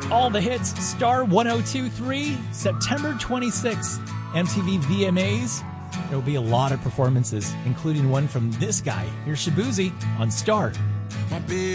All the hits, Star 1023, September 26th, MTV VMAs. There will be a lot of performances, including one from this guy. Here's Shaboozey on Star.